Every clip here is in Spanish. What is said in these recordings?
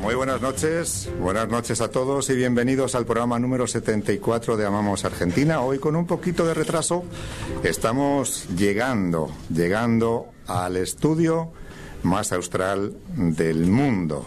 Muy buenas noches a todos y bienvenidos al programa número 74 de Amamos Argentina. Hoy con un poquito de retraso estamos llegando al estudio más austral del mundo.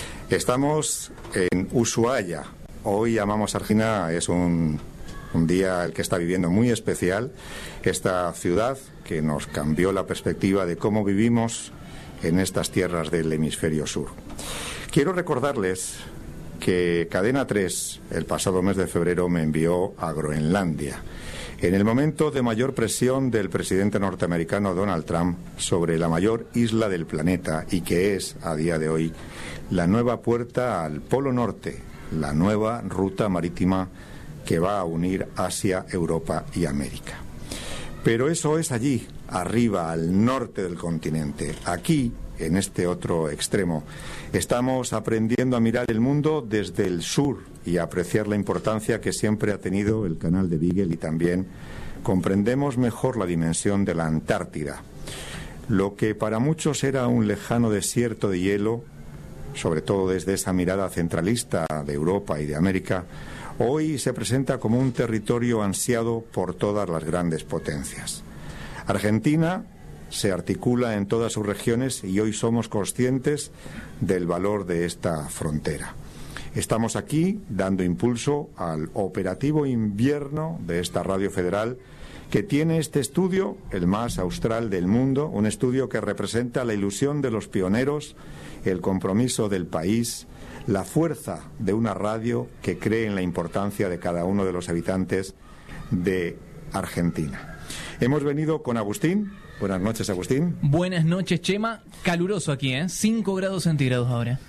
Estamos en Ushuaia. Hoy Amamos Argentina es un día el que está viviendo muy especial. Esta ciudad que nos cambió la perspectiva de cómo vivimos en estas tierras del hemisferio sur. Quiero recordarles que Cadena 3 el pasado mes de febrero me envió a Groenlandia, en el momento de mayor presión del presidente norteamericano Donald Trump sobre la mayor isla del planeta y que es, a día de hoy, la nueva puerta al Polo Norte, la nueva ruta marítima que va a unir Asia, Europa y América. Pero eso es allí, arriba, al norte del continente. Aquí, en este otro extremo, estamos aprendiendo a mirar el mundo desde el sur y a apreciar la importancia que siempre ha tenido el canal de Beagle, y también comprendemos mejor la dimensión de la Antártida. Lo que para muchos era un lejano desierto de hielo, sobre todo desde esa mirada centralista de Europa y de América, hoy se presenta como un territorio ansiado por todas las grandes potencias. Argentina se articula en todas sus regiones y hoy somos conscientes del valor de esta frontera. Estamos aquí dando impulso al operativo invierno de esta radio federal que tiene este estudio, el más austral del mundo, un estudio que representa la ilusión de los pioneros, el compromiso del país, la fuerza de una radio que cree en la importancia de cada uno de los habitantes de Argentina. Hemos venido con Agustín. Buenas noches, Agustín. Buenas noches, Chema. Caluroso aquí, 5 grados centígrados ahora.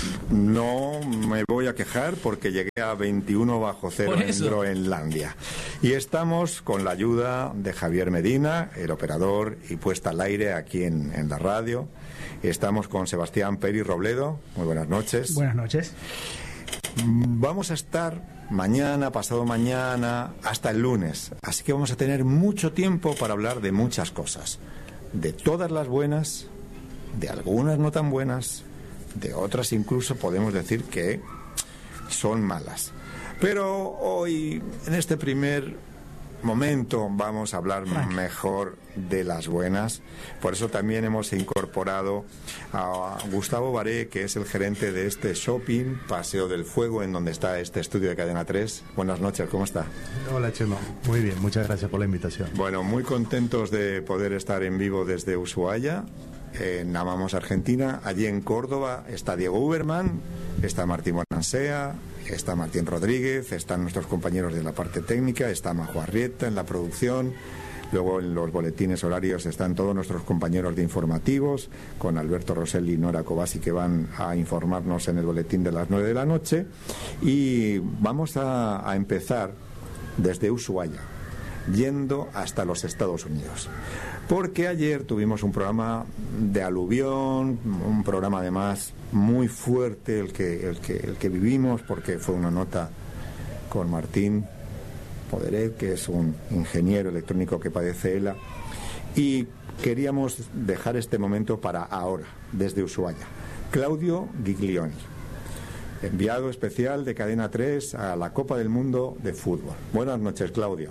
No me voy a quejar porque llegué a 21 bajo cero en Groenlandia. Y estamos con la ayuda de Javier Medina, el operador y puesta al aire aquí en la radio. Estamos con Sebastián Peri Robledo. Muy buenas noches. Buenas noches. Vamos a estar mañana, pasado mañana, hasta el lunes. Así que vamos a tener mucho tiempo para hablar de muchas cosas. De todas las buenas, de algunas no tan buenas, de otras incluso podemos decir que son malas. Pero hoy, en este primer momento, vamos a hablar mejor de las buenas. Por eso también hemos incorporado a Gustavo Baré, que es el gerente de este shopping Paseo del Fuego, en donde está este estudio de Cadena 3. Buenas noches, ¿cómo está? Hola, Chema. Muy bien, muchas gracias por la invitación. Bueno, muy contentos de poder estar en vivo desde Ushuaia, en Amamos Argentina. Allí en Córdoba está Diego Uberman, está Martín Bonansea, está Martín Rodríguez, están nuestros compañeros de la parte técnica, está Majo Arrieta en la producción. Luego en los boletines horarios están todos nuestros compañeros de informativos, con Alberto Rosselli y Nora Cobasi, que van a informarnos en el boletín de las 9 de la noche. Y vamos a empezar desde Ushuaia, yendo hasta los Estados Unidos. Porque ayer tuvimos un programa de aluvión, un programa además muy fuerte el que vivimos, porque fue una nota con Martín Poderet, que es un ingeniero electrónico que padece ELA, y queríamos dejar este momento para ahora, desde Ushuaia. Claudio Giglioni, enviado especial de Cadena 3 a la Copa del Mundo de Fútbol. Buenas noches, Claudio.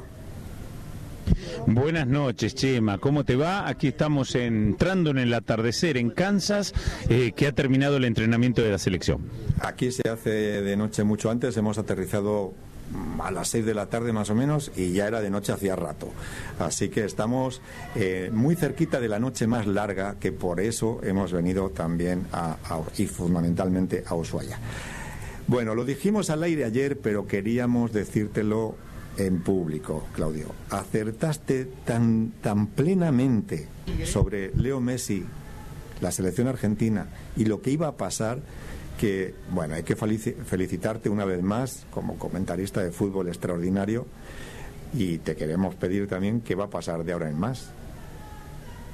Buenas noches, Chema, ¿cómo te va? Aquí estamos entrando en el atardecer en Kansas, que ha terminado el entrenamiento de la selección. Aquí se hace de noche mucho antes, hemos aterrizado a las 6 de la tarde más o menos y ya era de noche hacía rato. Así que estamos muy cerquita de la noche más larga, que por eso hemos venido también y fundamentalmente a Ushuaia. Bueno, lo dijimos al aire ayer, pero queríamos decírtelo en público, Claudio. Acertaste tan plenamente sobre Leo Messi, la selección argentina y lo que iba a pasar, que, bueno, hay que felicitarte una vez más como comentarista de fútbol extraordinario, y te queremos pedir también qué va a pasar de ahora en más.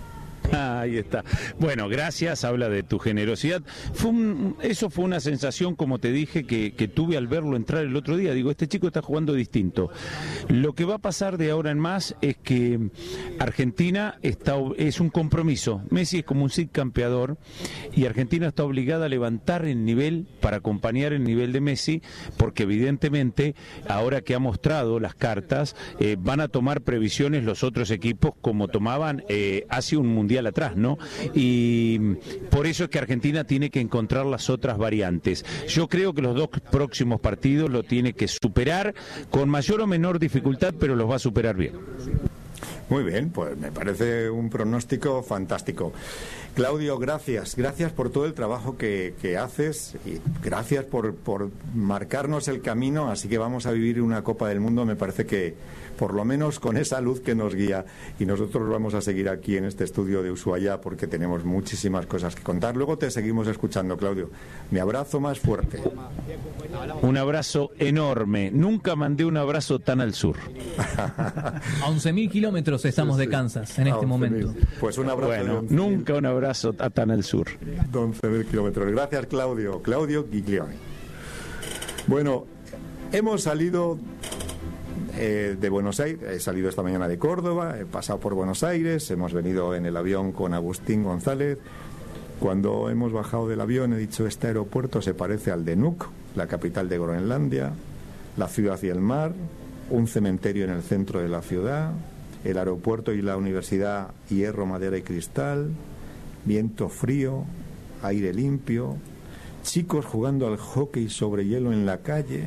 Ahí está. Bueno, gracias, habla de tu generosidad. Eso fue una sensación, como te dije, que tuve al verlo entrar el otro día. Digo, este chico está jugando distinto. Lo que va a pasar de ahora en más es que Argentina es un compromiso. Messi es como un Cid campeador y Argentina está obligada a levantar el nivel para acompañar el nivel de Messi, porque evidentemente, ahora que ha mostrado las cartas, van a tomar previsiones los otros equipos como tomaban hace un mundial atrás, ¿no? Y por eso es que Argentina tiene que encontrar las otras variantes. Yo creo que los dos próximos partidos lo tiene que superar con mayor o menor dificultad, pero los va a superar bien. Muy bien, pues me parece un pronóstico fantástico. Claudio, gracias por todo el trabajo que haces y gracias por marcarnos el camino, así que vamos a vivir una Copa del Mundo, me parece que por lo menos con esa luz que nos guía, y nosotros vamos a seguir aquí en este estudio de Ushuaia porque tenemos muchísimas cosas que contar. Luego te seguimos escuchando, Claudio. Mi abrazo más fuerte. Un abrazo enorme. Nunca mandé un abrazo tan al sur. A 11.000 kilómetros estamos de Kansas en este momento. Pues un abrazo. Bueno, nunca un abrazo tan al sur. 11.000 kilómetros. Gracias, Claudio. Claudio Giglioni. Bueno, hemos salido de Buenos Aires, he salido esta mañana de Córdoba, he pasado por Buenos Aires, hemos venido en el avión con Agustín González. Cuando hemos bajado del avión he dicho, este aeropuerto se parece al de Nuuk, la capital de Groenlandia, la ciudad y el mar, un cementerio en el centro de la ciudad, el aeropuerto y la universidad, hierro, madera y cristal, viento frío, aire limpio, chicos jugando al hockey sobre hielo en la calle.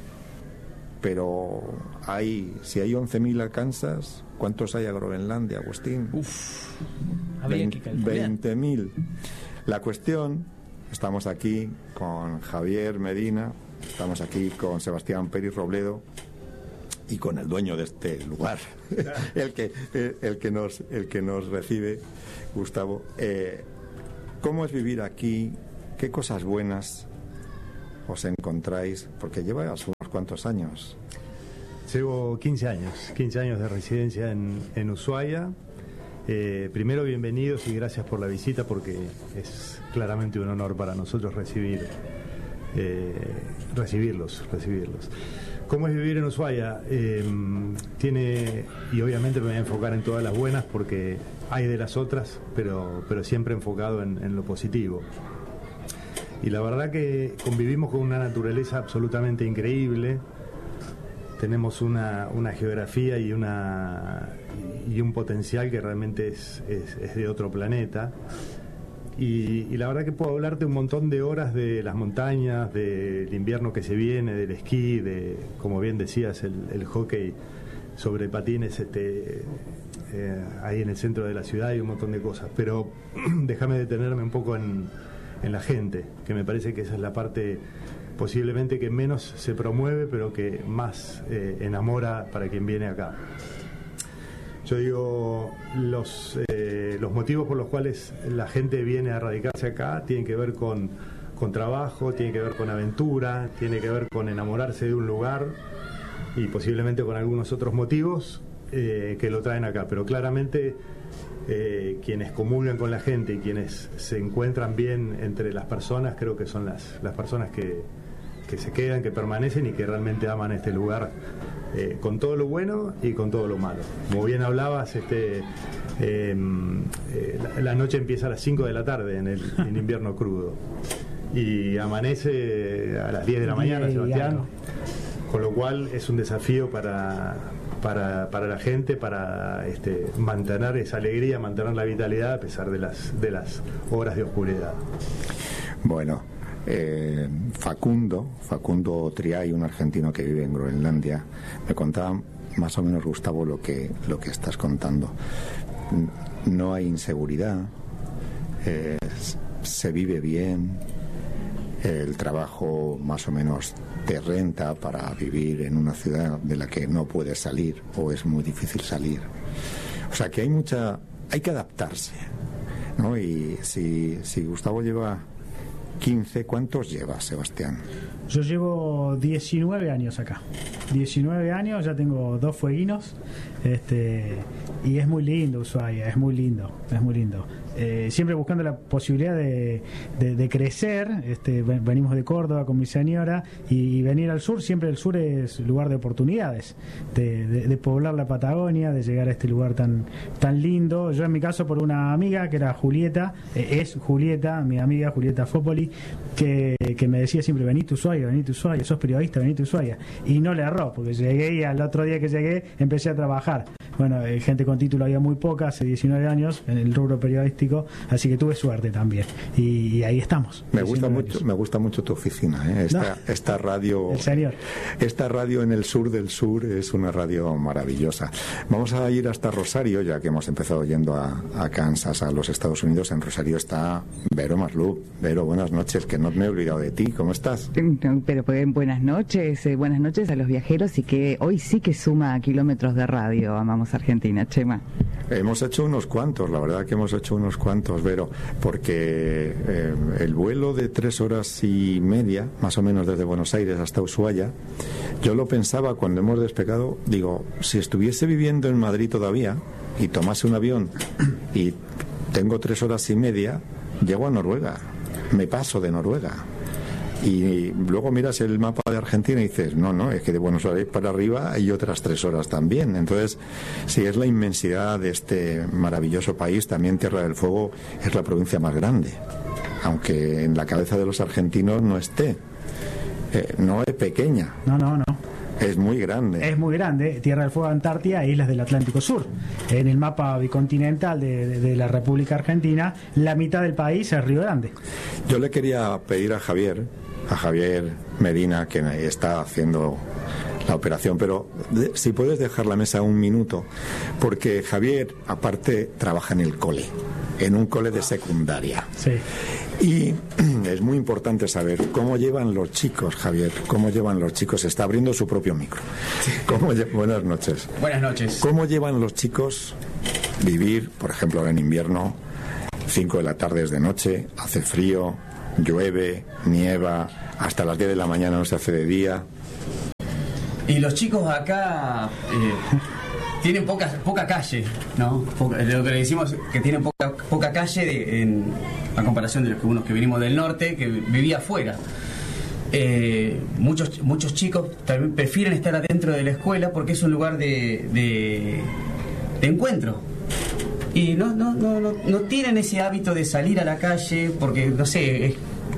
Pero si hay 11.000 a Kansas, ¿cuántos hay a Groenlandia, Agustín? Habría que calcular. 20.000. La cuestión, estamos aquí con Javier Medina, estamos aquí con Sebastián Pérez Robledo y con el dueño de este lugar, el que nos recibe, Gustavo. ¿Cómo es vivir aquí? ¿Qué cosas buenas os encontráis? Porque llevas unos cuantos años. Llevo 15 años de residencia en Ushuaia. Primero, bienvenidos y gracias por la visita, porque es claramente un honor para nosotros recibirlos. ¿Cómo es vivir en Ushuaia? Y obviamente me voy a enfocar en todas las buenas porque hay de las otras, pero siempre enfocado en lo positivo. Y la verdad que convivimos con una naturaleza absolutamente increíble. Tenemos una geografía y un potencial que realmente es de otro planeta. Y la verdad que puedo hablarte un montón de horas de las montañas, del invierno que se viene, del esquí, de, como bien decías, el hockey sobre patines ahí en el centro de la ciudad y un montón de cosas. Pero déjame detenerme un poco en la gente, que me parece que esa es la parte posiblemente que menos se promueve, pero que más enamora para quien viene acá. Yo digo, los motivos por los cuales la gente viene a radicarse acá tienen que ver con trabajo, tienen que ver con aventura, tiene que ver con enamorarse de un lugar y posiblemente con algunos otros motivos que lo traen acá, pero claramente quienes comulgan con la gente y quienes se encuentran bien entre las personas, creo que son las personas que se quedan, que permanecen y que realmente aman este lugar, con todo lo bueno y con todo lo malo. Como bien hablabas, la noche empieza a las 5 de la tarde en invierno crudo y amanece a las 10 de la mañana, Sebastián, con lo cual es un desafío para la gente, para mantener esa alegría, mantener la vitalidad a pesar de las horas de oscuridad. Bueno, Facundo Triay, un argentino que vive en Groenlandia, me contaba más o menos, Gustavo, lo que estás contando. No hay inseguridad, se vive bien, el trabajo más o menos te renta para vivir en una ciudad de la que no puedes salir o es muy difícil salir. O sea que hay que adaptarse, ¿no? Y si Gustavo lleva 15. ¿Cuántos llevas, Sebastián? Yo llevo 19 años acá. 19 años, ya tengo 2 fueguinos. Y es muy lindo Ushuaia, es muy lindo. Siempre buscando la posibilidad de crecer. Venimos de Córdoba con mi señora y venir al sur, siempre el sur es lugar de oportunidades, de poblar la Patagonia, de llegar a este lugar tan lindo. Yo en mi caso por una amiga que era Julieta, es Julieta, mi amiga Julieta Fópoli, que me decía siempre: venite a Ushuaia, sos periodista, venite a Ushuaia. Y no le erró, porque llegué y al otro día que llegué empecé a trabajar. Bueno, gente con título había muy poca, hace 19 años en el rubro periodístico, así que tuve suerte también. Y ahí estamos. Me gusta mucho tu oficina, ¿eh? Esta radio. El señor. Esta radio en el sur del sur es una radio maravillosa. Vamos a ir hasta Rosario, ya que hemos empezado yendo a Kansas, a los Estados Unidos. En Rosario está Vero Masluch. Vero, buenas noches, que no me he olvidado de ti. ¿Cómo estás? Pero buenas noches a los viajeros, y que hoy sí que suma kilómetros de radio. Amamos Argentina, Chema. Hemos hecho unos cuantos, la verdad que hemos hecho unos cuantos, Vero, porque el vuelo de 3 horas y media, más o menos desde Buenos Aires hasta Ushuaia, yo lo pensaba cuando hemos despegado, digo, si estuviese viviendo en Madrid todavía y tomase un avión y tengo 3 horas y media, llego a Noruega, me paso de Noruega. Y luego miras el mapa de Argentina y dices, no, es que de Buenos Aires para arriba hay otras 3 horas también. Entonces, sí, es la inmensidad de este maravilloso país. También Tierra del Fuego es la provincia más grande, aunque en la cabeza de los argentinos no esté. No es pequeña. No. Es muy grande. Es muy grande. Tierra del Fuego, Antártida, islas del Atlántico Sur. En el mapa bicontinental de la República Argentina, la mitad del país es Río Grande. Yo le quería pedir a Javier Medina, que está haciendo la operación, pero si puedes dejar la mesa un minuto, porque Javier, aparte, trabaja en el cole, en un cole de secundaria. Sí. Y es muy importante saber cómo llevan los chicos, Javier, está abriendo su propio micro. Buenas noches. Buenas noches. ¿Cómo llevan los chicos vivir, por ejemplo, ahora en invierno, 5 de la tarde es de noche, hace frío, llueve, nieva, hasta las 10 de la mañana no se hace de día? Y los chicos acá tienen poca calle, ¿no? Lo que le decimos que tienen poca calle a comparación de los unos que venimos del norte, que vivía afuera. Muchos chicos también prefieren estar adentro de la escuela porque es un lugar de encuentro. Y no tienen ese hábito de salir a la calle porque, no sé,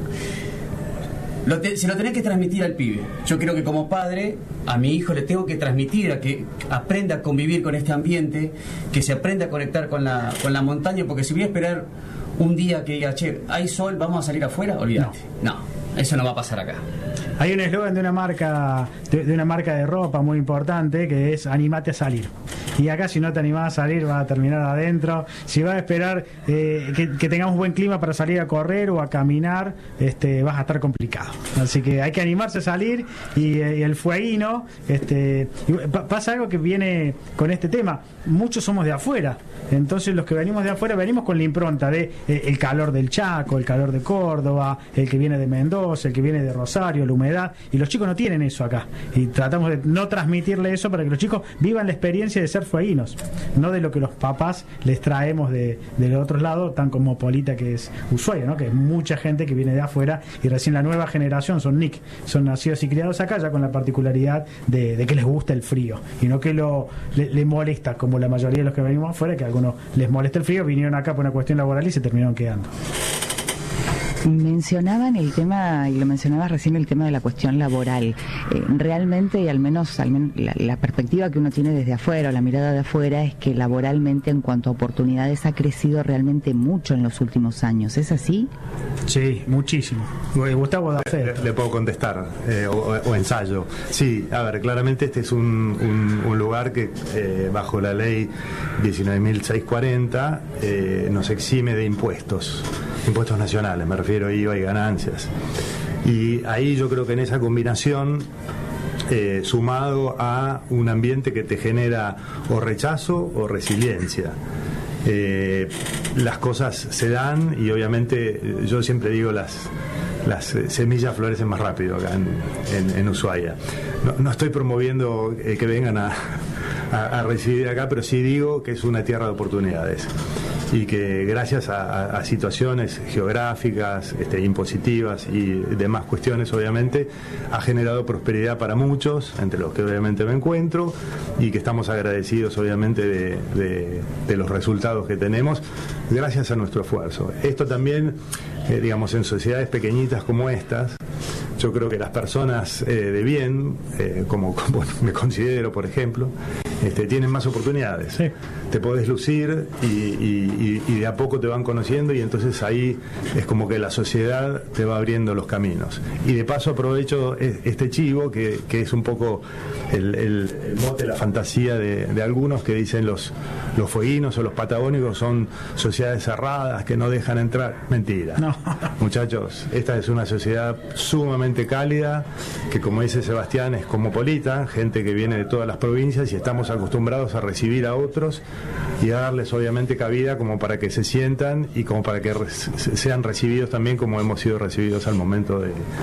se lo tenés que transmitir al pibe. Yo creo que como padre a mi hijo le tengo que transmitir a que aprenda a convivir con este ambiente, que se aprenda a conectar con la montaña, porque si voy a esperar un día que diga, che, hay sol, vamos a salir afuera, olvídate. No, eso no va a pasar acá. Hay un eslogan de una marca de ropa muy importante que es: animate a salir. Y acá, si no te animás a salir, vas a terminar adentro. Si vas a esperar que tengamos buen clima para salir a correr o a caminar, vas a estar complicado. Así que hay que animarse a salir. Y el fueguino, pasa algo que viene con este tema. Muchos somos de afuera. Entonces los que venimos de afuera venimos con la impronta de el calor del Chaco, el calor de Córdoba, el que viene de Mendoza, el que viene de Rosario, la humedad, y los chicos no tienen eso acá, y tratamos de no transmitirle eso para que los chicos vivan la experiencia de ser fueguinos, no de lo que los papás les traemos de otros lados, tan cosmopolita que es Ushuaia, ¿no? Que es mucha gente que viene de afuera, y recién la nueva generación son nacidos y criados acá, ya con la particularidad de que les gusta el frío y no que le molesta, como la mayoría de los que venimos afuera, que a algunos les molesta el frío, vinieron acá por una cuestión laboral y se terminaron quedando. Mencionaban el tema, y lo mencionabas recién, el tema de la cuestión laboral. Realmente, y al menos la perspectiva que uno tiene desde afuera, o la mirada de afuera, es que laboralmente, en cuanto a oportunidades, ha crecido realmente mucho en los últimos años. ¿Es así? Sí, muchísimo. Gustavo da fe. Le puedo contestar, o ensayo. Sí, a ver, claramente este es un lugar que, bajo la ley 19.640, nos exime de impuestos nacionales, me refiero a IVA y ganancias. Y ahí yo creo que en esa combinación, sumado a un ambiente que te genera o rechazo o resiliencia, las cosas se dan, y obviamente yo siempre digo las las semillas florecen más rápido acá en Ushuaia. No estoy promoviendo que vengan a residir acá, pero sí digo que es una tierra de oportunidades y que gracias a situaciones geográficas, impositivas y demás cuestiones, obviamente, ha generado prosperidad para muchos, entre los que obviamente me encuentro, y que estamos agradecidos, obviamente, de los resultados que tenemos, gracias a nuestro esfuerzo. Esto también, digamos, en sociedades pequeñitas como estas, yo creo que las personas de bien, como me considero, por ejemplo, tienen más oportunidades. Sí. Te podés lucir y de a poco te van conociendo, y entonces ahí es como que la sociedad te va abriendo los caminos. Y de paso aprovecho este chivo, que es un poco el mote, la fantasía de algunos que dicen los fueguinos o los patagónicos son sociedades cerradas que no dejan entrar. Mentira. No. Muchachos, esta es una sociedad sumamente cálida, que, como dice Sebastián, es cosmopolita, gente que viene de todas las provincias, y estamos acostumbrados a recibir a otros y a darles obviamente cabida como para que se sientan y como para que sean recibidos también como hemos sido recibidos al momento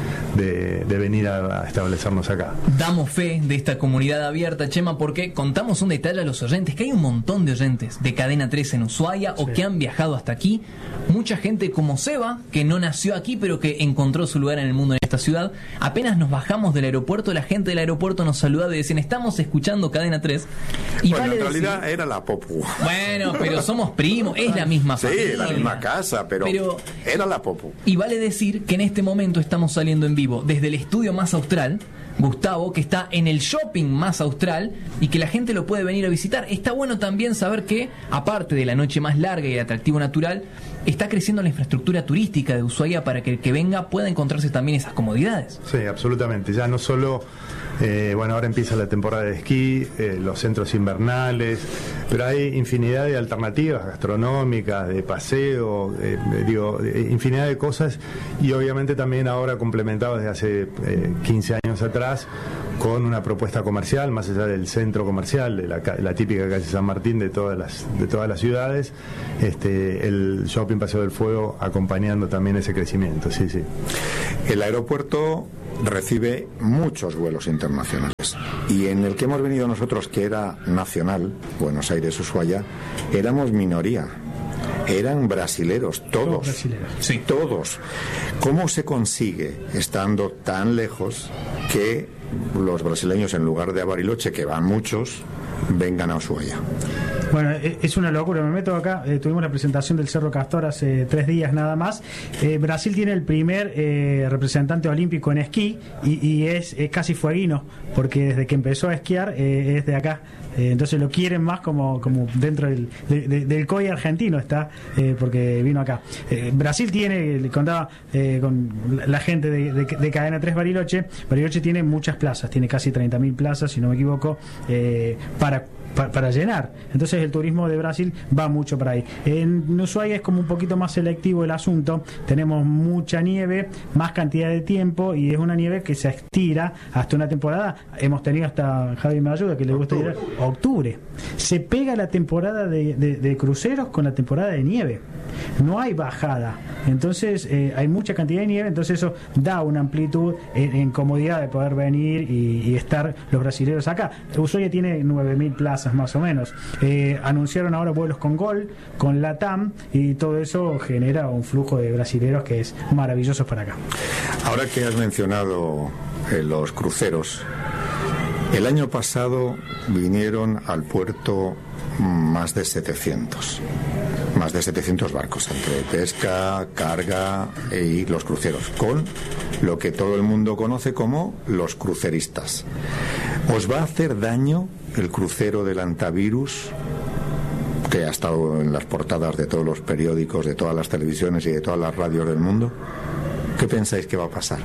de venir a establecernos acá. Damos fe de esta comunidad abierta, Chema, porque contamos un detalle a los oyentes, que hay un montón de oyentes de Cadena 3 en Ushuaia, sí, o que han viajado hasta aquí, mucha gente como Seba, que no nació aquí pero que encontró su lugar en el mundo en esta ciudad. Apenas nos bajamos del aeropuerto, la gente del aeropuerto nos saludaba y decían: estamos escuchando Cadena 3. Y bueno, en realidad era la Popu. Bueno, pero somos primos, es la misma familia. Sí, la misma casa, pero era la Popu. Y vale decir que en este momento estamos saliendo en vivo desde el estudio más austral, Gustavo, que está en el shopping más austral, y que la gente lo puede venir a visitar. Está bueno también saber que, aparte de la noche más larga y el atractivo natural, está creciendo la infraestructura turística de Ushuaia para que el que venga pueda encontrarse también esas comodidades. Sí, absolutamente. Ya no solo... ahora empieza la temporada de esquí, los centros invernales, pero hay infinidad de alternativas gastronómicas, de paseo, infinidad de cosas, y obviamente también ahora complementado desde hace 15 años atrás con una propuesta comercial, más allá del centro comercial, de la típica calle San Martín de todas las ciudades, el Shopping Paseo del Fuego acompañando también ese crecimiento. Sí, sí. El aeropuerto recibe muchos vuelos internacionales, y en el que hemos venido nosotros, que era nacional, Buenos Aires, Ushuaia, éramos minoría. Eran brasileros, todos. Sí, todos. ¿Cómo se consigue, estando tan lejos, que los brasileños, en lugar de a Bariloche, que van muchos, vengan a Ushuaia? Bueno, es una locura. Me meto acá. Tuvimos la presentación del Cerro Castor hace 3 días nada más. Brasil tiene el primer representante olímpico en esquí, y es casi fueguino, porque desde que empezó a esquiar es de acá. Entonces lo quieren más como dentro del COI argentino está, porque vino acá. Brasil tiene, le contaba con la gente de Cadena 3 Bariloche tiene muchas plazas, tiene casi 30.000 plazas, si no me equivoco, para llenar. Entonces el turismo de Brasil va mucho para ahí. En Ushuaia es como un poquito más selectivo el asunto. Tenemos mucha nieve, más cantidad de tiempo, y es una nieve que se estira hasta una temporada. Hemos tenido hasta, Javi me ayuda, que le gusta ir a octubre. Se pega la temporada de cruceros con la temporada de nieve. No hay bajada. Entonces hay mucha cantidad de nieve, entonces eso da una amplitud en comodidad de poder venir y estar los brasileños acá. Ushuaia tiene 9.000 plazas más o menos. Anunciaron ahora vuelos con Gol, con LATAM, y todo eso genera un flujo de brasileños que es maravilloso para acá. Ahora que has mencionado los cruceros, el año pasado vinieron al puerto más de 700 barcos, entre pesca, carga y los cruceros, con lo que todo el mundo conoce como los cruceristas. ¿Os va a hacer daño el crucero del Antavirus, que ha estado en las portadas de todos los periódicos, de todas las televisiones y de todas las radios del mundo? ¿Qué pensáis que va a pasar?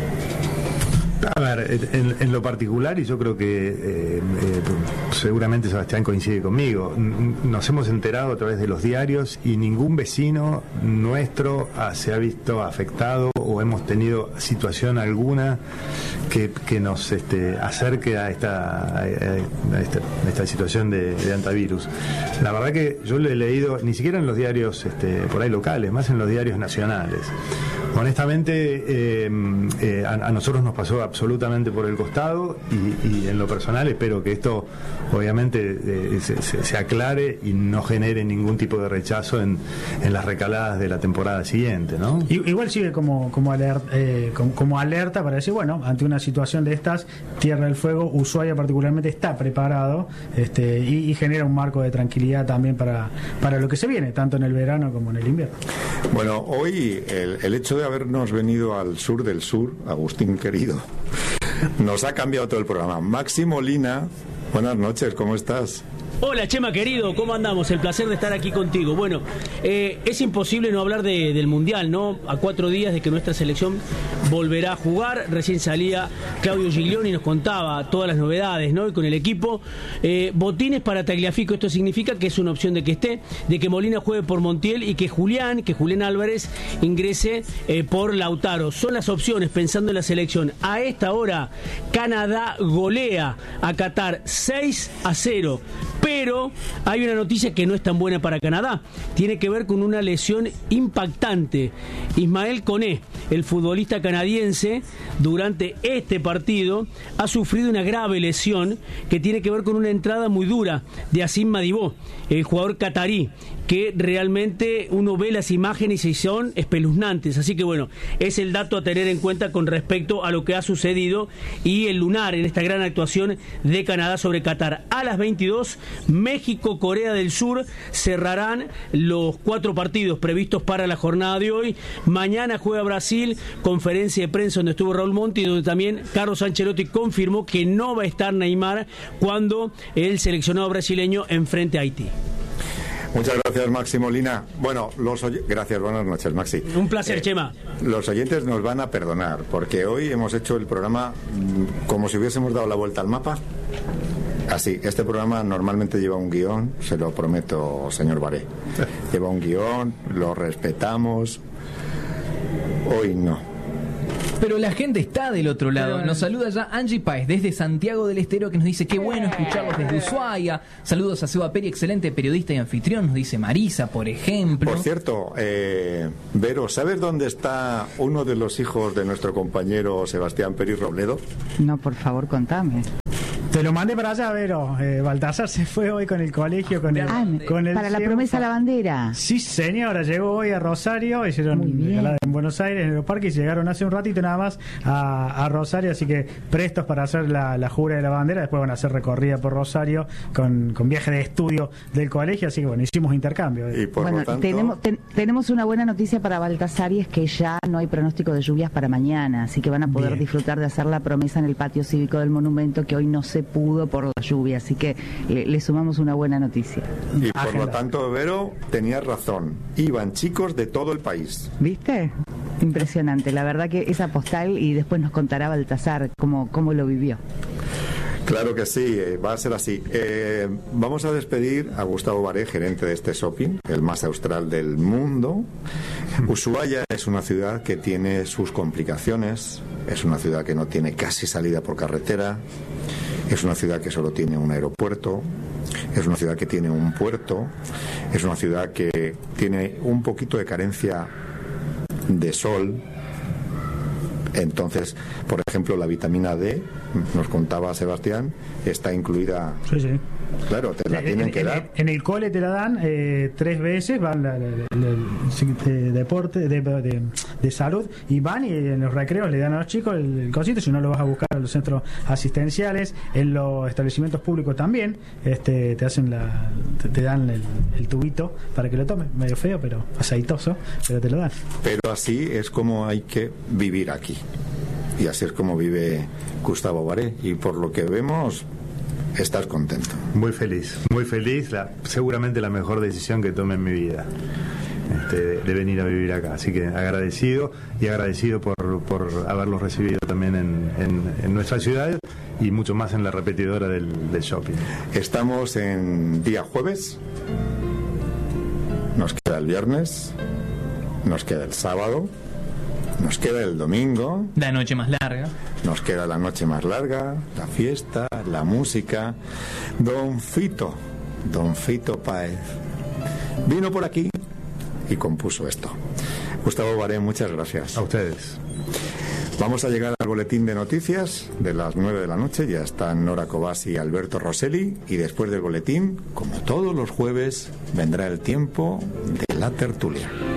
A ver, en lo particular, y yo creo que seguramente Sebastián coincide conmigo, nos hemos enterado a través de los diarios, y ningún vecino nuestro se ha visto afectado o hemos tenido situación alguna que nos acerque a esta situación de antivirus. La verdad que yo lo he leído, ni siquiera en los diarios por ahí locales, más en los diarios nacionales. Honestamente, a nosotros nos pasó absolutamente por el costado y en lo personal espero que esto obviamente se aclare y no genere ningún tipo de rechazo en las recaladas de la temporada siguiente, ¿no? Igual sigue como alerta para decir, bueno, ante una situación de estas, Tierra del Fuego, Ushuaia particularmente está preparado y genera un marco de tranquilidad también para lo que se viene, tanto en el verano como en el invierno. Bueno, hoy el hecho de habernos venido al sur del sur, Agustín querido, nos ha cambiado todo el programa. Maxi Molina, buenas noches, ¿cómo estás? Hola Chema querido, ¿cómo andamos? El placer de estar aquí contigo. Bueno, es imposible no hablar del Mundial, ¿no? A 4 días de que nuestra selección volverá a jugar. Recién salía Claudio Giglioni y nos contaba todas las novedades, ¿no? Y con el equipo. Botines para Tagliafico, esto significa que es una opción de que esté, de que Molina juegue por Montiel y que Julián Álvarez ingrese por Lautaro. Son las opciones pensando en la selección. A esta hora, Canadá golea a Qatar 6-0. Pero hay una noticia que no es tan buena para Canadá. Tiene que ver con una lesión impactante. Ismael Koné, el futbolista canadiense, durante este partido ha sufrido una grave lesión que tiene que ver con una entrada muy dura de Hassim Madibó, el jugador catarí, que realmente uno ve las imágenes y son espeluznantes. Así que bueno, es el dato a tener en cuenta con respecto a lo que ha sucedido y el lunar en esta gran actuación de Canadá sobre Qatar. A las 22, México, Corea del Sur cerrarán los 4 partidos previstos para la jornada de hoy. Mañana juega Brasil, conferencia de prensa donde estuvo Raúl Monti, donde también Carlos Ancelotti confirmó que no va a estar Neymar cuando el seleccionado brasileño enfrente a Haití. Muchas gracias, Maxi Molina. Bueno, gracias, buenas noches, Maxi. Un placer, Chema. Los oyentes nos van a perdonar, porque hoy hemos hecho el programa como si hubiésemos dado la vuelta al mapa. Así, este programa normalmente lleva un guión, se lo prometo, señor Baré. Lleva un guión, lo respetamos. Hoy no. Pero la gente está del otro lado. Nos saluda ya Angie Páez desde Santiago del Estero, que nos dice qué bueno escucharlos desde Ushuaia. Saludos a Seba Peri, excelente periodista y anfitrión, nos dice Marisa, por ejemplo. Por cierto, Vero, ¿sabes dónde está uno de los hijos de nuestro compañero Sebastián Peri Robledo? No, por favor, contame. Te lo mandé para allá, Vero. Baltasar se fue hoy con el colegio, con el para la promesa a la bandera. Sí, señora, llegó hoy a Rosario, hicieron en Buenos Aires, en los parques, y llegaron hace un ratito nada más a Rosario, así que prestos para hacer la jura de la bandera. Después van a hacer recorrida por Rosario con viaje de estudio del colegio, así que bueno, hicimos intercambio. Y por bueno, lo tanto... tenemos una buena noticia para Baltasar, y es que ya no hay pronóstico de lluvias para mañana, así que van a poder disfrutar de hacer la promesa en el patio cívico del monumento, que hoy no se pudo por la lluvia, así que le sumamos una buena noticia. Y por lo tanto, Vero, tenías razón, iban chicos de todo el país. ¿Viste? Impresionante, la verdad que esa postal, y después nos contará Baltasar cómo lo vivió. Claro que sí, va a ser así. Vamos a despedir a Gustavo Baré, gerente de este shopping, el más austral del mundo. Ushuaia es una ciudad que tiene sus complicaciones, es una ciudad que no tiene casi salida por carretera, es una ciudad que solo tiene un aeropuerto, es una ciudad que tiene un puerto, es una ciudad que tiene un poquito de carencia de sol. Entonces, por ejemplo, la vitamina D, nos contaba Sebastián, está incluida. Sí, sí. Claro, te la tienen que dar. En el cole te la dan 3 veces, van deporte, de salud, y van y en los recreos le dan a los chicos el cosito, si no lo vas a buscar a los centros asistenciales, en los establecimientos públicos también, te hacen te dan el tubito para que lo tomes, medio feo, pero aceitoso, pero te lo dan. Pero así es como hay que vivir aquí. Y así es como vive Gustavo Baré, y por lo que vemos estás contento. Muy feliz, seguramente la mejor decisión que tomé en mi vida, de venir a vivir acá, así que agradecido por haberlos recibido también en nuestra ciudad, y mucho más en la repetidora del shopping. Estamos en día jueves, nos queda el viernes, nos queda el sábado, nos queda el domingo, la noche más larga, nos queda la noche más larga, la fiesta, la música. Don Fito Páez vino por aquí y compuso esto. Gustavo Barén, muchas gracias. A ustedes. Vamos a llegar al boletín de noticias de las 9 de la noche. Ya están Nora Cobas y Alberto Rosselli. Y después del boletín, como todos los jueves, vendrá el tiempo de la tertulia.